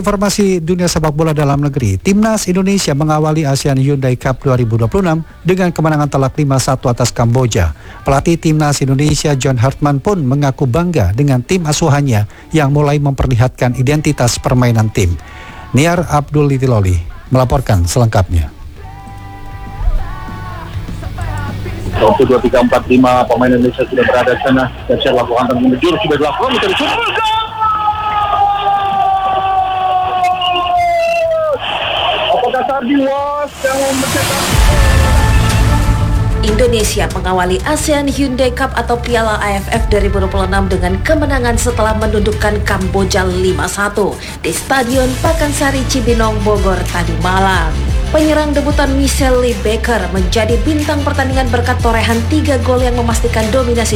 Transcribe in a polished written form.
Informasi dunia sepak bola dalam negeri, Timnas Indonesia mengawali ASEAN Hyundai Cup 2026 dengan kemenangan telak 5-1 atas Kamboja. Pelatih Timnas Indonesia John Hartman pun mengaku bangga dengan tim asuhannya yang mulai memperlihatkan identitas permainan tim. Niar Abdul Litiloli melaporkan selengkapnya. 1, 2, 3, 4, 5 pemain Indonesia sudah berada di sana. Siap lakukan menuju sudah dilakukan mencari shoot. Apakah Sardi Was yang mencetak? Indonesia mengawali ASEAN Hyundai Cup atau Piala AFF 2026 dengan kemenangan setelah menundukkan Kamboja 5-1 di Stadion Pakansari Cibinong, Bogor tadi malam. Penyerang debutan Michelle Lee Baker menjadi bintang pertandingan berkat torehan 3 gol yang memastikan dominasi